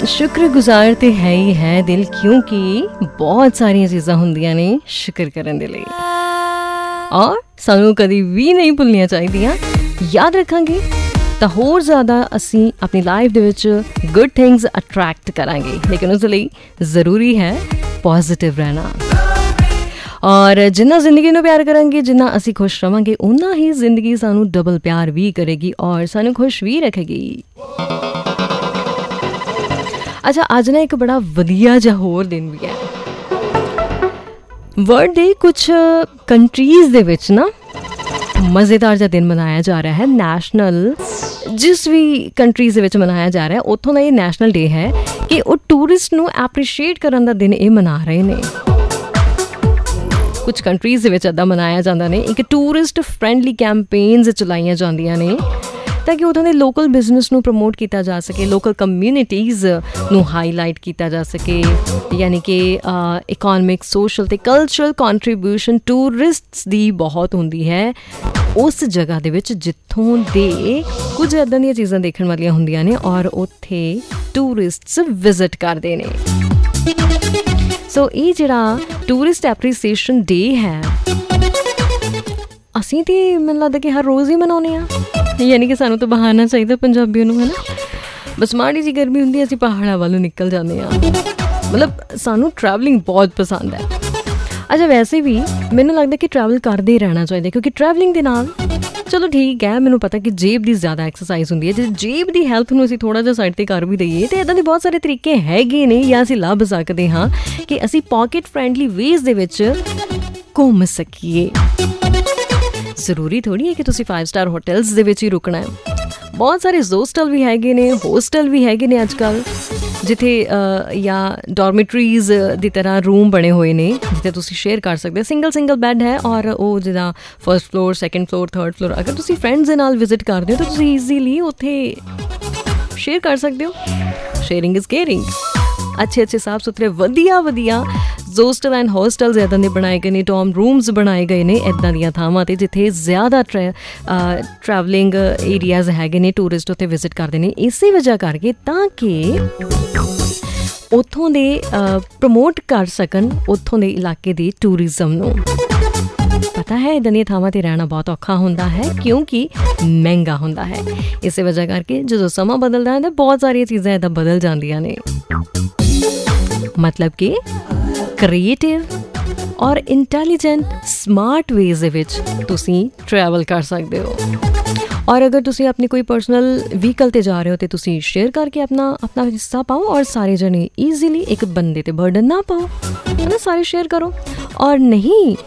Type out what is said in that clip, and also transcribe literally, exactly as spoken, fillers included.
ਸ਼ੁਕਰਗੁਜ਼ਾਰ ਤੇ ਹੈ ਹੀ ਹੈ ਦਿਲ, ਕਿਉਂਕਿ ਬਹੁਤ ਸਾਰੀਆਂ ਚੀਜ਼ਾਂ ਹੁੰਦੀਆਂ ਨੇ ਸ਼ੁਕਰ ਕਰਨ ਦੇ ਲਈ, ਔਰ ਸਾਨੂੰ ਕਦੀ ਵੀ ਨਹੀਂ ਭੁੱਲਣੀਆਂ ਚਾਹੀਦੀਆਂ। ਯਾਦ ਰੱਖਾਂਗੇ ਤਾਂ ਹੋਰ ਜ਼ਿਆਦਾ ਅਸੀਂ ਆਪਣੀ ਲਾਈਫ ਦੇ ਵਿੱਚ ਗੁੱਡ ਥਿੰਗਸ ਅਟਰੈਕਟ ਕਰਾਂਗੇ, ਲੇਕਿਨ ਉਸ ਲਈ ਜ਼ਰੂਰੀ ਹੈ ਪੋਜ਼ੀਟਿਵ ਰਹਿਣਾ। ਔਰ ਜਿੰਨਾ ਜ਼ਿੰਦਗੀ ਨੂੰ ਪਿਆਰ ਕਰਾਂਗੇ, ਜਿੰਨਾ ਅਸੀਂ ਖੁਸ਼ ਰਵਾਂਗੇ, ਉਨਾ ਹੀ ਜ਼ਿੰਦਗੀ ਸਾਨੂੰ ਡਬਲ ਪਿਆਰ ਵੀ ਕਰੇਗੀ ਔਰ ਸਾਨੂੰ ਖੁਸ਼ ਵੀ ਰੱਖੇਗੀ। ਅੱਛਾ, ਅੱਜ ਨਾ ਇੱਕ ਬੜਾ ਵਧੀਆ ਜਿਹਾ ਹੋਰ ਦਿਨ ਵੀ ਹੈ। ਵਰਲਡ ਦੇ ਕੁਛ ਕੰਟਰੀਜ਼ ਦੇ ਵਿੱਚ ਨਾ ਮਜ਼ੇਦਾਰ ਜਿਹਾ ਦਿਨ ਮਨਾਇਆ ਜਾ ਰਿਹਾ ਹੈ। ਨੈਸ਼ਨਲ, ਜਿਸ ਵੀ ਕੰਟਰੀਜ਼ ਦੇ ਵਿੱਚ ਮਨਾਇਆ ਜਾ ਰਿਹਾ, ਉੱਥੋਂ ਦਾ ਇਹ ਨੈਸ਼ਨਲ ਡੇ ਹੈ ਕਿ ਉਹ ਟੂਰਿਸਟ ਨੂੰ ਐਪਰੀਸ਼ੀਏਟ ਕਰਨ ਦਾ ਦਿਨ ਇਹ ਮਨਾ ਰਹੇ ਨੇ। ਕੁਝ ਕੰਟਰੀਜ਼ ਦੇ ਵਿੱਚ ਇੱਦਾਂ ਮਨਾਇਆ ਜਾਂਦਾ ਨੇ, ਇੱਕ ਟੂਰਿਸਟ ਫਰੈਂਡਲੀ ਕੈਂਪੇਨਸ ਚਲਾਈਆਂ ਜਾਂਦੀਆਂ ਨੇ ਤਾਂ ਕਿ ਉੱਥੋਂ ਦੇ ਲੋਕਲ ਬਿਜ਼ਨਸ ਨੂੰ ਪ੍ਰਮੋਟ ਕੀਤਾ ਜਾ ਸਕੇ, ਲੋਕਲ ਕਮਿਊਨਿਟੀਜ਼ ਨੂੰ ਹਾਈਲਾਈਟ ਕੀਤਾ ਜਾ ਸਕੇ। ਯਾਨੀ ਕਿ ਇਕੋਨਮਿਕ, ਸੋਸ਼ਲ ਅਤੇ ਕਲਚਰਲ ਕੰਟਰੀਬਿਊਸ਼ਨ ਟੂਰਿਸਟਸ ਦੀ ਬਹੁਤ ਹੁੰਦੀ ਹੈ ਉਸ ਜਗ੍ਹਾ ਦੇ ਵਿੱਚ ਜਿੱਥੋਂ ਦੇ ਕੁਝ ਇੱਦਾਂ ਦੀਆਂ ਚੀਜ਼ਾਂ ਦੇਖਣ ਵਾਲੀਆਂ ਹੁੰਦੀਆਂ ਨੇ ਔਰ ਉੱਥੇ ਟੂਰਿਸਟਸ ਵਿਜ਼ਿਟ ਕਰਦੇ ਨੇ। ਸੋ ਇਹ ਜਿਹੜਾ ਟੂਰਿਸਟ ਐਪਰੀਸੀਏਸ਼ਨ ਡੇ ਹੈ, ਅਸੀਂ ਤਾਂ ਮੈਨੂੰ ਲੱਗਦਾ ਕਿ ਹਰ ਰੋਜ਼ ਹੀ ਮਨਾਉਂਦੇ ਹਾਂ। ਯਾਨੀ ਕਿ ਸਾਨੂੰ ਤਾਂ ਬਹਾਨਾ ਚਾਹੀਦਾ ਪੰਜਾਬੀਆਂ ਨੂੰ, ਹੈ ਨਾ। ਬਸ ਮਾੜੀ ਜਿਹੀ ਗਰਮੀ ਹੁੰਦੀ ਅਸੀਂ ਪਹਾੜਾਂ ਵੱਲੋਂ ਨਿਕਲ ਜਾਂਦੇ ਹਾਂ। ਮਤਲਬ ਸਾਨੂੰ ਟਰੈਵਲਿੰਗ ਬਹੁਤ ਪਸੰਦ ਹੈ। ਅੱਛਾ, ਵੈਸੇ ਵੀ ਮੈਨੂੰ ਲੱਗਦਾ ਕਿ ਟਰੈਵਲ ਕਰਦੇ ਹੀ ਰਹਿਣਾ ਚਾਹੀਦਾ, ਕਿਉਂਕਿ ਟਰੈਵਲਿੰਗ ਦੇ ਨਾਲ, ਚਲੋ ਠੀਕ ਹੈ, ਮੈਨੂੰ ਪਤਾ ਕਿ ਜੇਬ ਦੀ ਜ਼ਿਆਦਾ ਐਕਸਰਸਾਈਜ਼ ਹੁੰਦੀ ਹੈ। ਜੇ ਜੇਬ ਦੀ ਹੈਲਥ ਨੂੰ ਅਸੀਂ ਥੋੜ੍ਹਾ ਜਿਹਾ ਸਾਈਡ 'ਤੇ ਕਰ ਵੀ ਦਈਏ ਤਾਂ ਇੱਦਾਂ ਦੇ ਬਹੁਤ ਸਾਰੇ ਤਰੀਕੇ ਹੈਗੇ ਨੇ ਜਾਂ ਅਸੀਂ ਲੱਭ ਸਕਦੇ ਹਾਂ ਕਿ ਅਸੀਂ ਪੋਕਟ ਫਰੈਂਡਲੀ ਵੇਜ਼ ਦੇ ਵਿੱਚ ਘੁੰਮ ਸਕੀਏ। ਜ਼ਰੂਰੀ ਥੋੜ੍ਹੀ ਹੈ ਕਿ ਤੁਸੀਂ ਫਾਈਵ ਸਟਾਰ ਹੋਟਲਸ ਦੇ ਵਿੱਚ ਹੀ ਰੁਕਣਾ ਹੈ। ਬਹੁਤ ਸਾਰੇ ਹੋਸਟਲ ਵੀ ਹੈਗੇ ਨੇ, ਹੋਸਟਲ ਵੀ ਹੈਗੇ ਨੇ ਅੱਜ ਕੱਲ੍ਹ, ਜਿੱਥੇ ਜਾਂ ਡੋਰਮੀਟਰੀਜ਼ ਦੀ ਤਰ੍ਹਾਂ ਰੂਮ ਬਣੇ ਹੋਏ ਨੇ ਜਿੱਥੇ ਤੁਸੀਂ ਸ਼ੇਅਰ ਕਰ ਸਕਦੇ ਹੋ। ਸਿੰਗਲ ਸਿੰਗਲ ਬੈੱਡ ਹੈ ਔਰ ਉਹ ਜਿੱਦਾਂ first floor, second floor, third floor, ਅਗਰ ਤੁਸੀਂ ਫਰੈਂਡਸ ਦੇ ਨਾਲ ਵਿਜ਼ਿਟ ਕਰਦੇ ਹੋ ਤਾਂ ਤੁਸੀਂ ਈਜ਼ੀਲੀ ਉੱਥੇ ਸ਼ੇਅਰ ਕਰ ਸਕਦੇ ਹੋ। Sharing is caring. ਅੱਛੇ ਅੱਛੇ ਸਾਫ਼ ਸੁਥਰੇ ਵਧੀਆ ਵਧੀਆ ਹੋਸਟਲ ਐਂਡ ਹੋਸਟਲਸ ਇੱਦਾਂ ਦੇ ਬਣਾਏ ਗਏ ਨੇ, ਡੋਮ ਰੂਮਸ ਬਣਾਏ ਗਏ ਨੇ ਇੱਦਾਂ ਦੀਆਂ ਥਾਵਾਂ 'ਤੇ ਜਿੱਥੇ ਜ਼ਿਆਦਾ ਟਰੈ ਟਰੈਵਲਿੰਗ ਏਰੀਆਜ਼ ਹੈਗੇ ਨੇ, ਟੂਰਿਸਟ ਉੱਥੇ ਵਿਜ਼ਿਟ ਕਰਦੇ ਨੇ। ਇਸੇ ਵਜ੍ਹਾ ਕਰਕੇ ਤਾਂ ਕਿ ਉੱਥੋਂ ਦੇ ਪ੍ਰਮੋਟ ਕਰ ਸਕਣ ਉੱਥੋਂ ਦੇ ਇਲਾਕੇ ਦੇ ਟੂਰਿਜ਼ਮ ਨੂੰ। ਪਤਾ ਹੈ ਇੱਦਾਂ ਦੀਆਂ ਥਾਵਾਂ 'ਤੇ ਰਹਿਣਾ ਬਹੁਤ ਔਖਾ ਹੁੰਦਾ ਹੈ ਕਿਉਂਕਿ ਮਹਿੰਗਾ ਹੁੰਦਾ ਹੈ। ਇਸੇ ਵਜ੍ਹਾ ਕਰਕੇ ਜਦੋਂ ਸਮਾਂ ਬਦਲਦਾ ਹੈ ਤਾਂ ਬਹੁਤ ਸਾਰੀਆਂ ਚੀਜ਼ਾਂ ਇੱਦਾਂ ਬਦਲ ਜਾਂਦੀਆਂ ਨੇ। ਮਤਲਬ ਕਿ ਕ੍ਰੀਏਟਿਵ ਔਰ ਇੰਟੈਲੀਜੈਂਟ ਸਮਾਰਟ ਵੇਜ਼ ਦੇ ਵਿੱਚ ਤੁਸੀਂ ਟਰੈਵਲ ਕਰ ਸਕਦੇ ਹੋ। ਔਰ ਅਗਰ ਤੁਸੀਂ ਆਪਣੀ ਕੋਈ ਪਰਸਨਲ ਵਹੀਕਲ 'ਤੇ ਜਾ ਰਹੇ ਹੋ ਤਾਂ ਤੁਸੀਂ ਸ਼ੇਅਰ ਕਰਕੇ ਆਪਣਾ ਆਪਣਾ ਹਿੱਸਾ ਪਾਓ ਔਰ ਸਾਰੇ ਜਣੇ ਈਜ਼ੀਲੀ, ਇੱਕ ਬੰਦੇ 'ਤੇ ਬਰਡਨ ਨਾ ਪਾਓ, ਹੈ ਨਾ, ਸਾਰੇ ਸ਼ੇਅਰ ਕਰੋ। ਔਰ ਨਹੀਂ